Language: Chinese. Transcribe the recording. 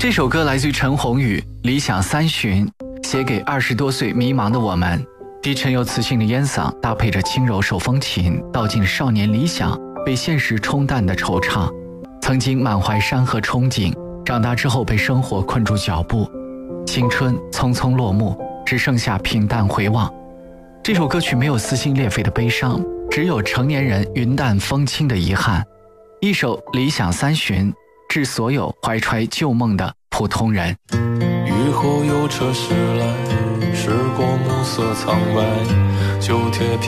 这首歌来自于陈鸿宇，《理想三旬》，写给20多岁迷茫的我们。低沉又磁性的烟嗓搭配着轻柔手风琴，道尽少年理想被现实冲淡的惆怅。曾经满怀山河憧憬，长大之后被生活困住脚步，青春匆匆落幕，只剩下平淡回望。这首歌曲没有撕心裂肺的悲伤，只有成年人云淡风轻的遗憾。一首理想三旬，致所有怀揣旧梦的普通人。 雨后有车驶来，时过暮色苍白，旧铁